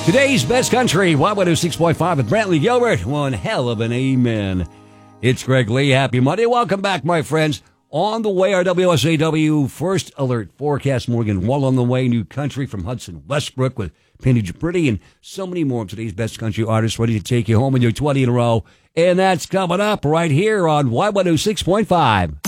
Today's Best Country, Y106.5 with Brantley Gilbert. One hell of an amen. It's Greg Lee. Happy Monday. Welcome back, my friends. On the way, our WSAW First Alert Forecast. Morgan Wall on the way. New Country from Hudson Westbrook with Penny Japritti and so many more of today's Best Country artists ready to take you home in your 20 in a row. And that's coming up right here on Y106.5.